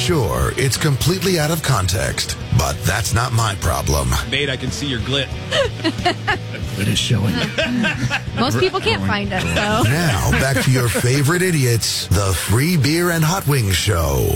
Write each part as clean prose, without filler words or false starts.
Sure, it's completely out of context, but that's not my problem. Nate, I can see your glit. It is showing. Most people can't find us, so. Now, back to your favorite idiots, the Free Beer and Hot Wings Show.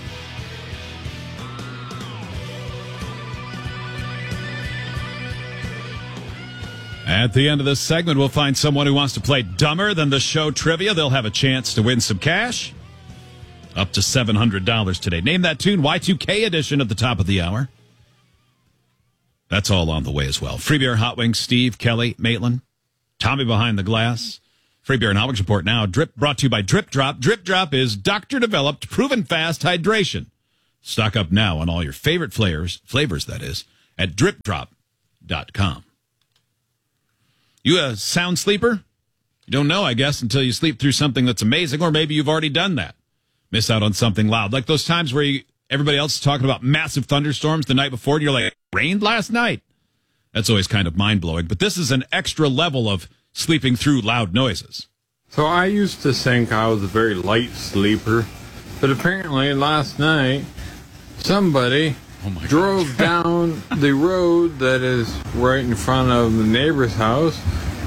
At the end of this segment, we'll find someone who wants to play dumber than the show trivia. They'll have a chance to win some cash. Up to $700 today. Name that tune, Y2K edition at the top of the hour. That's all on the way as well. Free Beer and Hot Wings, Steve, Kelly, Maitland, Tommy behind the glass. Free Beer and Hot Wings report now. Brought to you by Drip Drop. Drip Drop is doctor-developed, proven fast hydration. Stock up now on all your favorite flavors that is, at dripdrop.com. You a sound sleeper? You don't know, I guess, until you sleep through something that's amazing, or maybe you've already done that. Miss out on something loud. Like those times where everybody else is talking about massive thunderstorms the night before, and you're like, it rained last night? That's always kind of mind-blowing. But this is an extra level of sleeping through loud noises. So I used to think I was a very light sleeper, but apparently last night somebody drove down the road that is right in front of the neighbor's house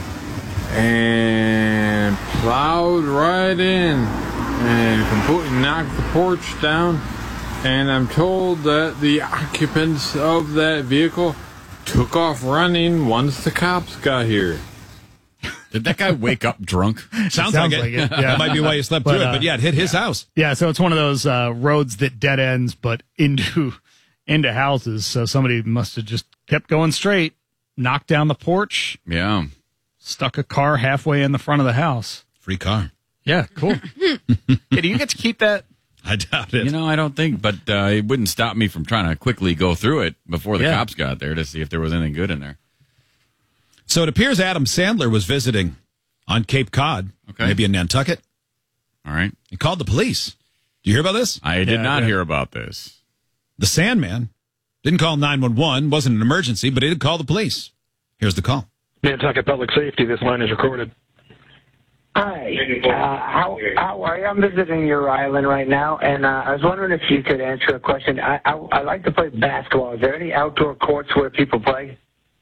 and plowed right in and completely knocked the porch down. And I'm told that the occupants of that vehicle took off running once the cops got here. Did that guy wake up drunk? Sounds like it. Yeah. That might be why you slept through it. But yeah, it hit his house. Yeah, so it's one of those roads that dead ends, but into houses. So somebody must have just kept going straight, knocked down the porch. Yeah. Stuck a car halfway in the front of the house. Free car. Yeah, cool. Yeah, do you get to keep that? I doubt it. You know, I don't think, but it wouldn't stop me from trying to quickly go through it before the cops got there to see if there was anything good in there. So it appears Adam Sandler was visiting on Cape Cod, maybe in Nantucket. All right. He called the police. Do you hear about this? I did not hear about this. The Sandman didn't call 911, wasn't an emergency, but he did call the police. Here's the call. Nantucket Public Safety, this line is recorded. Hi, how are you? I'm visiting your island right now, and I was wondering if you could answer a question. I like to play basketball. Is there any outdoor courts where people play?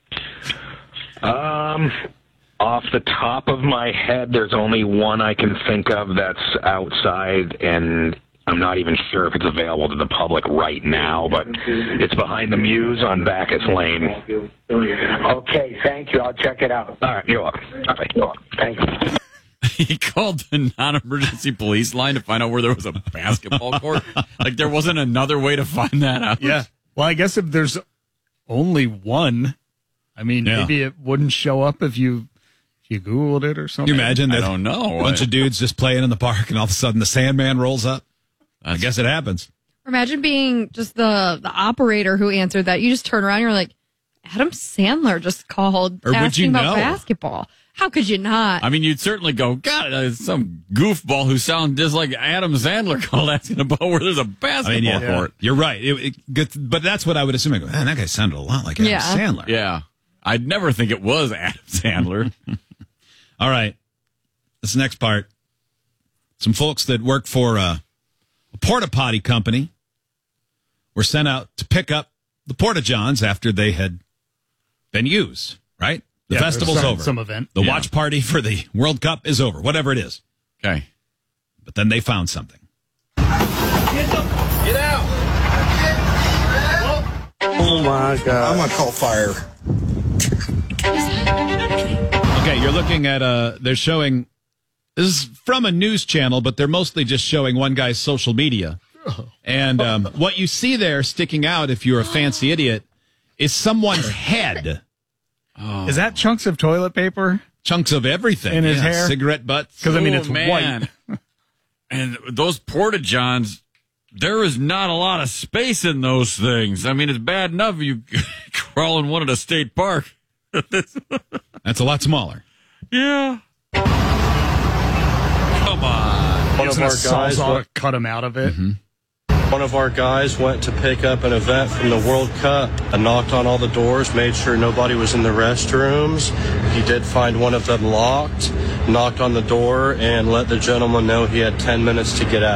Off the top of my head, there's only one I can think of that's outside, and I'm not even sure if it's available to the public right now, but it's behind the Muse on Bacchus Lane. Okay, thank you. I'll check it out. All right, you're welcome. All right, you're welcome. Thank you. He called the non-emergency police line to find out where there was a basketball court. Like there wasn't another way to find that out. Yeah. Well, I guess if there's only one, I mean, maybe it wouldn't show up if you Googled it or something. Can you imagine that? I don't know. A bunch of dudes just playing in the park, and all of a sudden the Sandman rolls up. I guess it happens. Imagine being just the operator who answered that. You just turn around and you're like, Adam Sandler just called Or would asking you about know? Basketball. How could you not? I mean, you'd certainly go, God, some goofball who sounds just like Adam Sandler called asking about where there's a basketball court. You're right. But that's what I would assume. I go, man, that guy sounded a lot like Adam Sandler. Yeah. I'd never think it was Adam Sandler. All right. This next part. Some folks that work for a porta potty company were sent out to pick up the porta johns after they had been used, right? The festival's over. Some event. The watch party for the World Cup is over, whatever it is. Okay. But then they found something. Get out! Oh my God. I'm going to call fire. Okay, you're looking at, they're showing, this is from a news channel, but they're mostly just showing one guy's social media. And what you see there sticking out, if you're a fancy idiot, is someone's head. Is that chunks of toilet paper? Chunks of everything. In his hair? Cigarette butts. Because, I mean, it's white. And those porta-johns, there is not a lot of space in those things. I mean, it's bad enough you crawl in one at a state park. That's a lot smaller. Yeah. Come on. One of our guys cut him out of it. Mm-hmm. One of our guys went to pick up an event from the World Cup. I knocked on all the doors, made sure nobody was in the restrooms. He did find one of them locked, knocked on the door, and let the gentleman know he had 10 minutes to get out.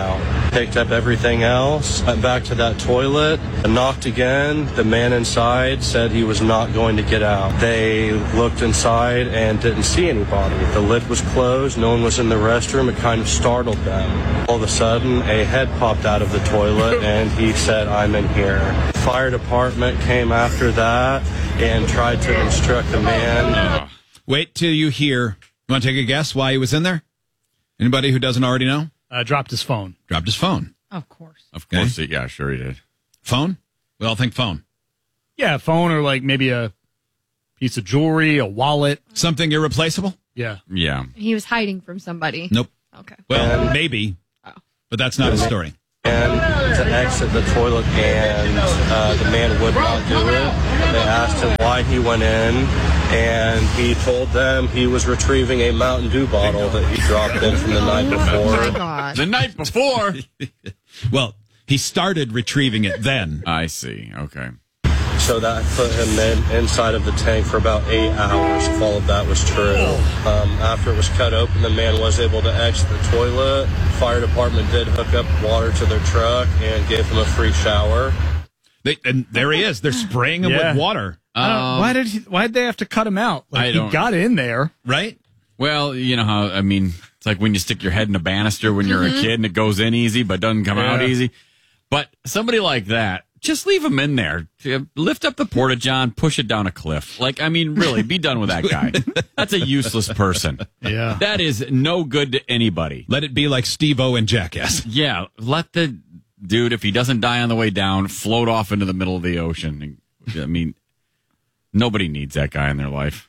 picked up everything else, went back to that toilet, knocked again. The man inside said he was not going to get out. They looked inside and didn't see anybody. The lid was closed. No one was in the restroom. It kind of startled them. All of a sudden, a head popped out of the toilet, and he said, "I'm in here." Fire department came after that and tried to instruct the man. Wait till you hear. You want to take a guess why he was in there? Anybody who doesn't already know? Dropped his phone. Dropped his phone. Of course. Of course, yeah, sure he did. Phone? We all think phone. Yeah, phone or like maybe a piece of jewelry, a wallet. Something irreplaceable? Yeah. Yeah. He was hiding from somebody. Nope. Okay. Well, maybe, but that's not his story. And to exit the toilet, and the man would not do it. They asked him why he went in, and he told them he was retrieving a Mountain Dew bottle that he dropped in from the night before. Oh my God. The night before? Well, he started retrieving it then. I see. Okay. So that put him inside of the tank for about 8 hours, if all of that was true. After it was cut open, the man was able to exit the toilet. Fire department did hook up water to their truck and gave him a free shower. And there he is. They're spraying him with water. Why'd they have to cut him out? Like, he got in there. Right? Well, you know how, I mean, it's like when you stick your head in a banister when you're a kid and it goes in easy but doesn't come out easy. But somebody like that, just leave him in there. Lift up the porta-john, push it down a cliff. Like, I mean, really, be done with that guy. That's a useless person. Yeah. That is no good to anybody. Let it be like Steve-O and Jackass. Yeah, let the dude, if he doesn't die on the way down, float off into the middle of the ocean. I mean, nobody needs that guy in their life.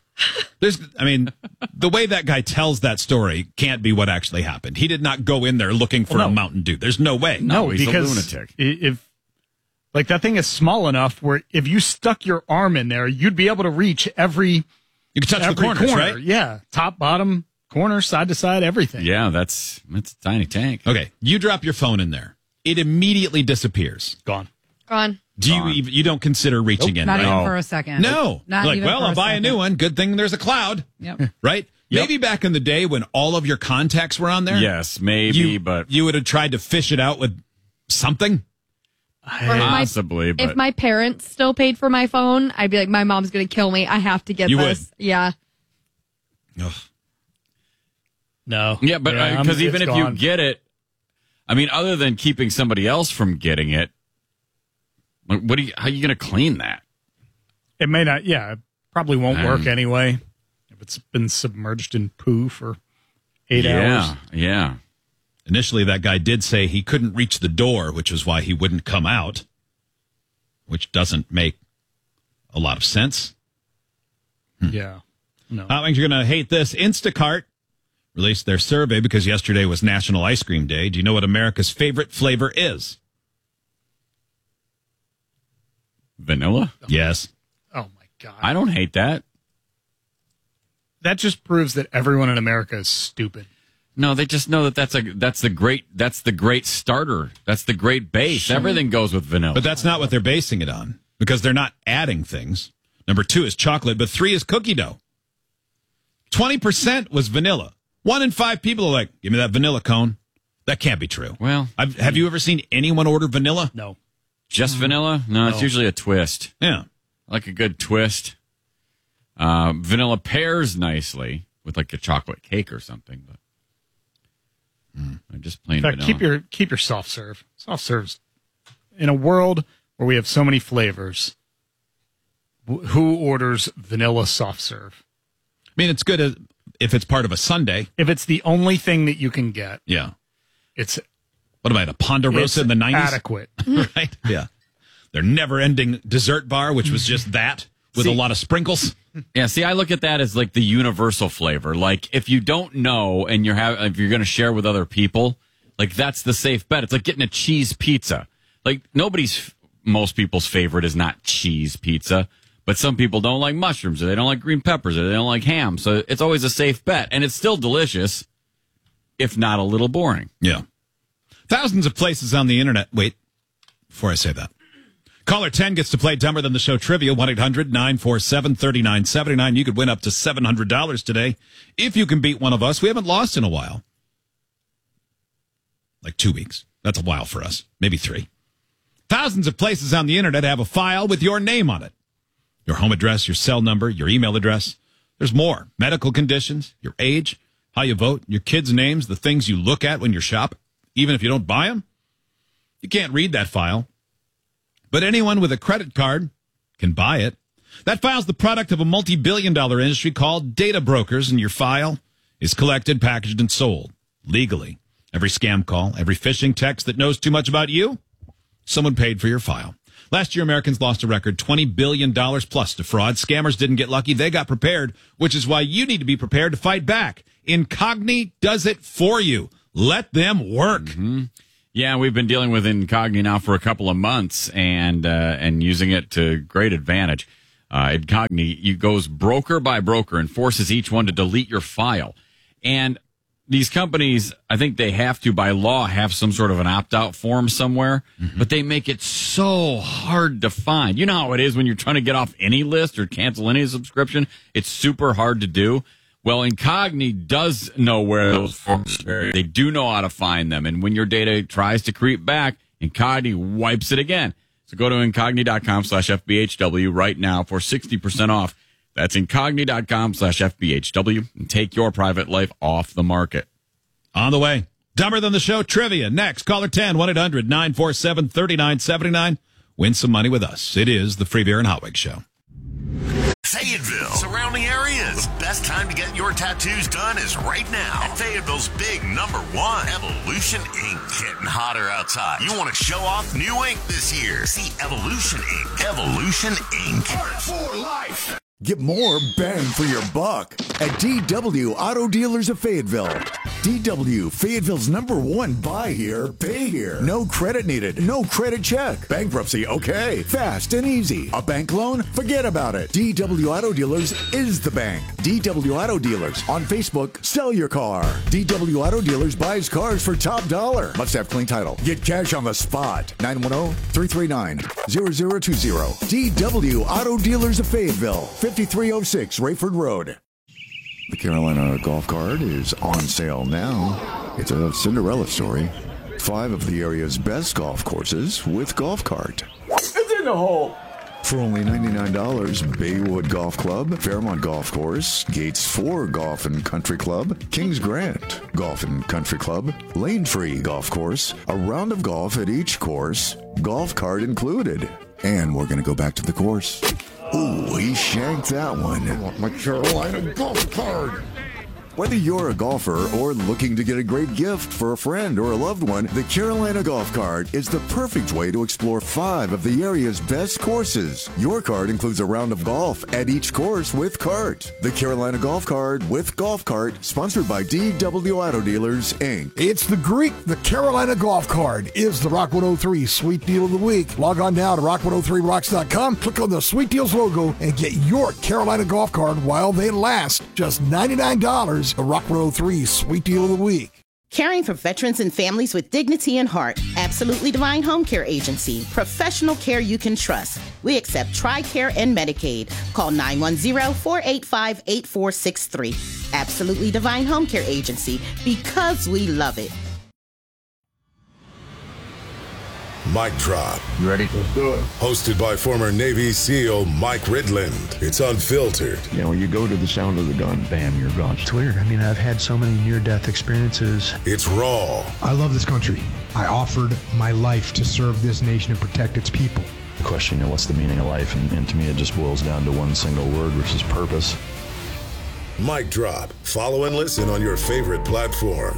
The way that guy tells that story can't be what actually happened. He did not go in there looking for a Mountain Dew. There's no way. No, he's because a lunatic. If like that thing is small enough where if you stuck your arm in there, you'd be able to reach every. You can touch the corners, corner, right? Yeah, top, bottom, corner, side to side, everything. Yeah, that's a tiny tank. Okay, you drop your phone in there. It immediately disappears. Gone. Do you don't consider reaching in? Not right? even for a second. No. Not like, even well, for I'll a buy second. a new one. Good thing there's a cloud. Yep. Right? Yep. Maybe back in the day when all of your contacts were on there. Yes, maybe, but you would have tried to fish it out with something. Possibly, but If my parents still paid for my phone, I'd be like, my mom's going to kill me. I have to get You this. would. Yeah. Ugh. No. yeah, but because even it's if you gone. get it, I mean, other than keeping somebody else from getting it, how are you going to clean that? It may not. Yeah, it probably won't work anyway. If it's been submerged in poo for 8 hours. Yeah. Initially, that guy did say he couldn't reach the door, which is why he wouldn't come out, which doesn't make a lot of sense. Yeah. No. I think you're going to hate this. Instacart released their survey because yesterday was National Ice Cream Day. Do you know what America's favorite flavor is? Vanilla? Yes. Oh my God. I don't hate that. That just proves that everyone in America is stupid. No, they just know that's the great starter. That's the great base. Everything goes with vanilla. But that's not what they're basing it on because they're not adding things. Number 2 is chocolate, but 3 is cookie dough. 20% was vanilla. 1 in 5 people are like, give me that vanilla cone. That can't be true. Well, have you ever seen anyone order vanilla? No. Just vanilla? No, it's usually a twist. Yeah. I like a good twist. Vanilla pairs nicely with like a chocolate cake or something, but just plain In fact, vanilla. keep your soft serve. Soft serves. In a world where we have so many flavors, who orders vanilla soft serve? I mean, it's good if it's part of a sundae. If it's the only thing that you can get, Yeah. it's What about a Ponderosa in the 90s? adequate. Right? Yeah. Their never-ending dessert bar, which was just that with a lot of sprinkles. Yeah, see, I look at that as like the universal flavor. Like if you don't know and if you're going to share with other people, like that's the safe bet. It's like getting a cheese pizza. Like most people's favorite is not cheese pizza, but some people don't like mushrooms or they don't like green peppers or they don't like ham. So it's always a safe bet and it's still delicious, if not a little boring. Yeah. Thousands of places on the internet. Wait, before I say that. Caller 10 gets to play Dumber Than the Show trivia, 1-800-947-3979. You could win up to $700 today if you can beat one of us. We haven't lost in a while. Like 2 weeks. That's a while for us. Maybe 3. Thousands of places on the internet have a file with your name on it. Your home address, your cell number, your email address. There's more. Medical conditions, your age, how you vote, your kids' names, the things you look at when you're shopping, even if you don't buy them. You can't read that file. But anyone with a credit card can buy it. That file's the product of a multi-billion-dollar industry called data brokers, and your file is collected, packaged, and sold legally. Every scam call, every phishing text that knows too much about you, someone paid for your file. Last year, Americans lost a record $20 billion plus to fraud. Scammers didn't get lucky. They got prepared, which is why you need to be prepared to fight back. Incogni does it for you. Let them work. Mm-hmm. Yeah, we've been dealing with Incogni now for a couple of months and using it to great advantage. Incogni goes broker by broker and forces each one to delete your file. And these companies, I think they have to, by law, have some sort of an opt-out form somewhere, but they make it so hard to find. You know how it is when you're trying to get off any list or cancel any subscription? It's super hard to do. Well, Incogni does know where those forms are. They do know how to find them. And when your data tries to creep back, Incogni wipes it again. So go to incogni.com/FBHW right now for 60% off. That's incogni.com/FBHW and take your private life off the market. On the way, Dumber Than the Show trivia. Next, caller 10, 1-800-947-3979. Win some money with us. It is the Free Beer and Hot Wings Show. Fayetteville, surrounding areas. The best time to get your tattoos done is right now at Fayetteville's big #1, Evolution Ink. Getting hotter outside. You want to show off new ink this year? See Evolution Ink. Evolution Ink. Art for life. Get more bang for your buck at DW Auto Dealers of Fayetteville. DW, Fayetteville's #1 buy here, pay here. No credit needed, no credit check. Bankruptcy, okay. Fast and easy. A bank loan? Forget about it. DW Auto Dealers is the bank. DW Auto Dealers. On Facebook, sell your car. DW Auto Dealers buys cars for top dollar. Must have clean title. Get cash on the spot. 910-339-0020. DW Auto Dealers of Fayetteville. 5306 Rayford Road. The Carolina Golf Cart is on sale now. It's a Cinderella story. 5 of the area's best golf courses with Golf Cart. It's in the hole. For only $99, Baywood Golf Club, Fairmont Golf Course, Gates 4 Golf and Country Club, Kings Grant Golf and Country Club, Lane Free Golf Course, a round of golf at each course, Golf Cart included. And we're going to go back to the course. Ooh, he shanked that one. I want my Carolina Golf Cart. Whether you're a golfer or looking to get a great gift for a friend or a loved one, the Carolina Golf Cart is the perfect way to explore 5 of the area's best courses. Your cart includes a round of golf at each course with cart. The Carolina Golf Cart with Golf Cart, sponsored by DW Auto Dealers, Inc. It's the Greek. The Carolina Golf Cart is the Rock 103 Sweet Deal of the Week. Log on now to rock103rocks.com, click on the Sweet Deals logo, and get your Carolina Golf Cart while they last. Just $99. A Rock 103 Sweet Deal of the Week. Caring for veterans and families with dignity and heart. Absolutely Divine Home Care Agency. Professional care you can trust. We accept TRICARE and Medicaid. Call 910-485-8463. Absolutely Divine Home Care Agency, because we love it. Mic Drop. You ready? Let's do it. Hosted by former Navy SEAL Mike Ridland. It's unfiltered. You know, when you go to the sound of the gun, bam, you're gone. It's weird. I mean, I've had so many near-death experiences. It's raw. I love this country. I offered my life to serve this nation and protect its people. The question, you know, what's the meaning of life? And to me, it just boils down to one single word, which is purpose. Mic Drop. Follow and listen on your favorite platform.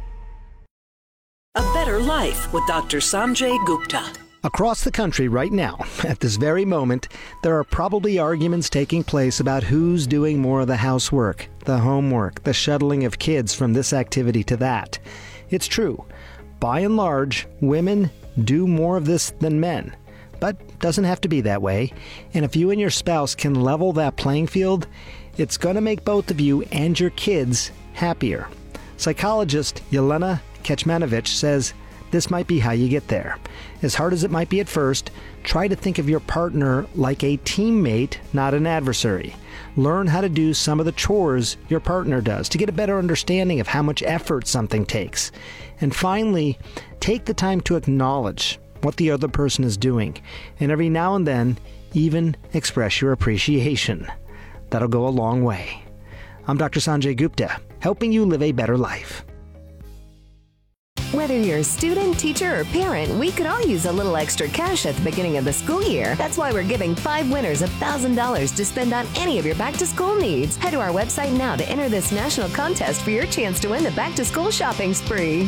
A Better Life with Dr. Sanjay Gupta. Across the country right now, at this very moment, there are probably arguments taking place about who's doing more of the housework, the homework, the shuttling of kids from this activity to that. It's true. By and large, women do more of this than men. But it doesn't have to be that way. And if you and your spouse can level that playing field, it's going to make both of you and your kids happier. Psychologist Yelena Kecmanovic says this might be how you get there. As hard as it might be at first, try to think of your partner like a teammate, not an adversary. Learn how to do some of the chores your partner does to get a better understanding of how much effort something takes. And finally, take the time to acknowledge what the other person is doing, and every now and then, even express your appreciation. That'll go a long way. I'm Dr. Sanjay Gupta, helping you live a better life. Whether you're a student, teacher, or parent, we could all use a little extra cash at the beginning of the school year. That's why we're giving 5 winners $1,000 to spend on any of your back-to-school needs. Head to our website now to enter this national contest for your chance to win the back-to-school shopping spree.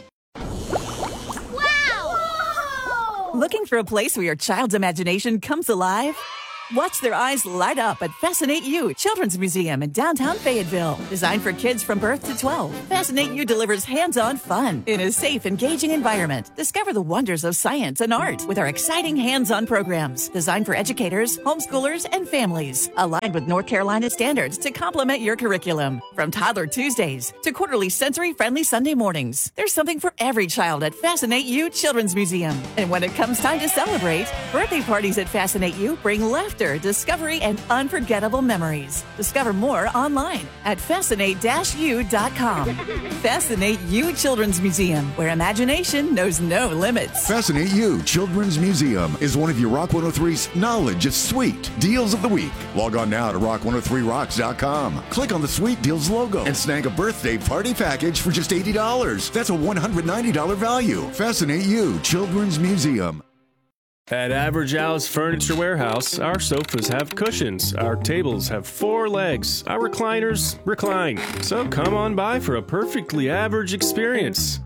Looking for a place where your child's imagination comes alive? Watch their eyes light up at Fascinate You Children's Museum in downtown Fayetteville. Designed for kids from birth to 12, Fascinate You delivers hands-on fun in a safe, engaging environment. Discover the wonders of science and art with our exciting hands-on programs designed for educators, homeschoolers, and families. Aligned with North Carolina standards to complement your curriculum. From Toddler Tuesdays to quarterly sensory-friendly Sunday mornings, there's something for every child at Fascinate You Children's Museum. And when it comes time to celebrate, birthday parties at Fascinate You bring laughter, discovery, and unforgettable memories. Discover more online at fascinate-u.com. Fascinate You Children's Museum, where imagination knows no limits. Fascinate You Children's Museum is one of your Rock 103's knowledge of sweet deals of the week. Log on now to rock103rocks.com. Click on the Sweet Deals logo and snag a birthday party package for just $80. That's a $190 value. Fascinate You Children's Museum. At Average Al's Furniture Warehouse, our sofas have cushions, our tables have 4 legs, our recliners recline. So come on by for a perfectly average experience.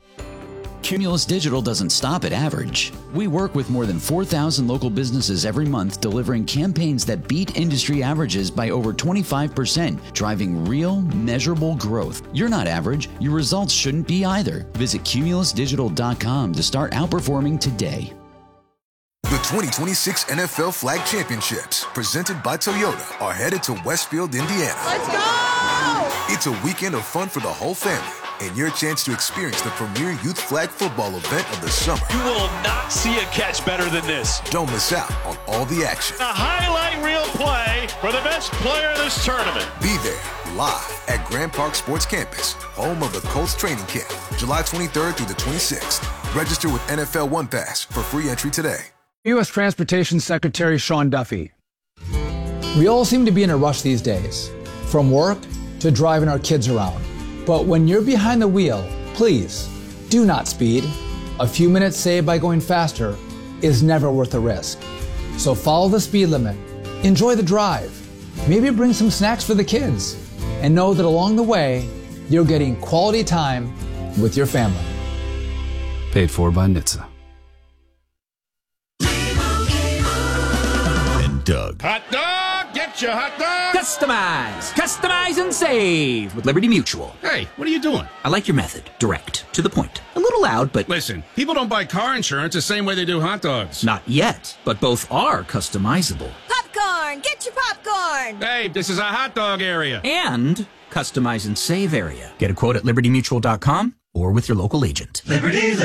Cumulus Digital doesn't stop at average. We work with more than 4,000 local businesses every month, delivering campaigns that beat industry averages by over 25%, driving real, measurable growth. You're not average. Your results shouldn't be either. Visit cumulusdigital.com to start outperforming today. The 2026 NFL Flag Championships, presented by Toyota, are headed to Westfield, Indiana. Let's go! It's a weekend of fun for the whole family and your chance to experience the premier youth flag football event of the summer. You will not see a catch better than this. Don't miss out on all the action. A highlight reel play for the best player in this tournament. Be there live at Grand Park Sports Campus, home of the Colts training camp, July 23rd through the 26th. Register with NFL One Pass for free entry today. U.S. Transportation Secretary Sean Duffy. We all seem to be in a rush these days, from work to driving our kids around. But when you're behind the wheel, please do not speed. A few minutes saved by going faster is never worth the risk. So follow the speed limit, enjoy the drive, maybe bring some snacks for the kids, and know that along the way, you're getting quality time with your family. Paid for by NHTSA. Doug. Hot dog, get your hot dog. Customize and save with Liberty Mutual. Hey, what are you doing? I like your method. Direct, to the point. A little loud, but... Listen, people don't buy car insurance the same way they do hot dogs. Not yet, but both are customizable. Popcorn, get your popcorn. Hey, this is a hot dog area. And customize and save area. Get a quote at libertymutual.com or with your local agent. Liberty.